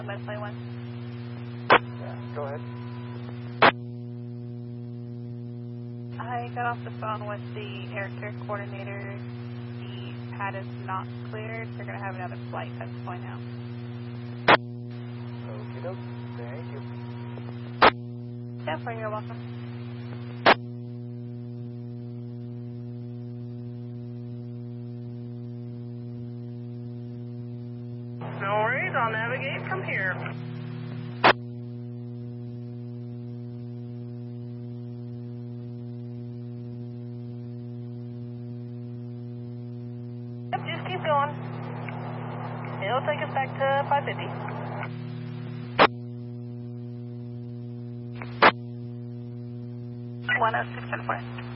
Play one. Yeah, go ahead. I got off the phone with the air care coordinator. The pad is not cleared. They're going to have another flight that's going out. Okie doke. Thank you. Yeah, you're welcome. No worries, I'll navigate from here. Yep, just keep going. It'll take us back to 550. One 106 and west.